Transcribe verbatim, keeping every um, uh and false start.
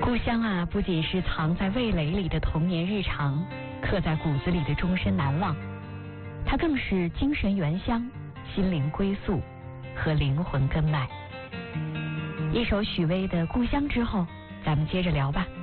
故乡啊，不仅是藏在味蕾里的童年日常，刻在骨子里的终身难忘，它更是精神原乡、心灵归宿和灵魂根脉。一首许巍的《故乡》之后，咱们接着聊吧。